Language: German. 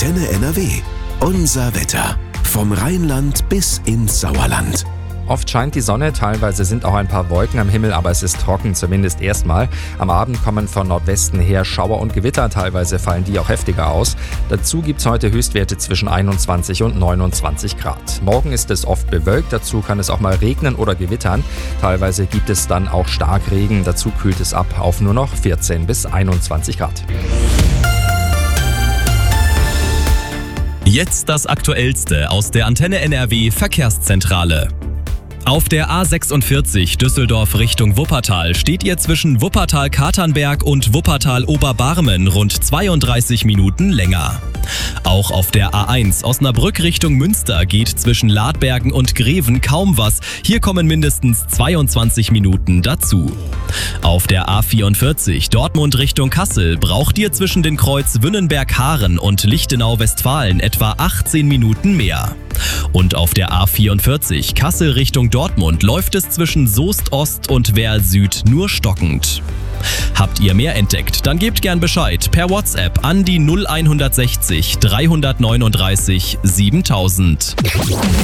Antenne NRW. Unser Wetter. Vom Rheinland bis ins Sauerland. Oft scheint die Sonne, teilweise sind auch ein paar Wolken am Himmel, aber es ist trocken, zumindest erstmal. Am Abend kommen von Nordwesten her Schauer und Gewitter, teilweise fallen die auch heftiger aus. Dazu gibt es heute Höchstwerte zwischen 21 und 29 Grad. Morgen ist es oft bewölkt, dazu kann es auch mal regnen oder gewittern. Teilweise gibt es dann auch Starkregen, dazu kühlt es ab auf nur noch 14 bis 21 Grad. Jetzt das Aktuellste aus der Antenne NRW Verkehrszentrale. Auf der A46 Düsseldorf Richtung Wuppertal steht ihr zwischen Wuppertal-Katernberg und Wuppertal-Oberbarmen rund 32 Minuten länger. Auch auf der A1 Osnabrück Richtung Münster geht zwischen Ladbergen und Greven kaum was. Hier kommen mindestens 22 Minuten dazu. Auf der A44 Dortmund Richtung Kassel braucht ihr zwischen den Kreuz Wünnenberg-Haaren und Lichtenau-Westfalen etwa 18 Minuten mehr. Und auf der A44 Kassel Richtung Dortmund läuft es zwischen Soest Ost und Werl Süd nur stockend. Habt ihr mehr entdeckt? Dann gebt gern Bescheid per WhatsApp an die 0160 339 7000.